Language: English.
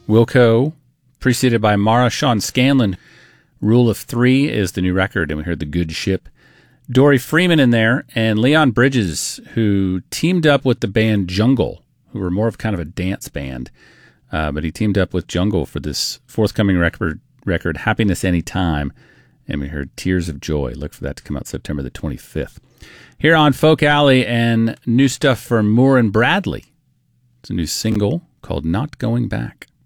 Wilco, preceded by Mara Sean Scanlon. Rule of Three is the new record, and we heard The Good Ship. Dory Freeman in there, and Leon Bridges, who teamed up with the band Jungle, who were more of kind of a dance band. But he teamed up with Jungle for this forthcoming record, Happiness Anytime. And we heard Tears of Joy. Look for that to come out September the 25th. Here on Folk Alley, and new stuff from Moore and Bradley. It's a new single called Not Going Back.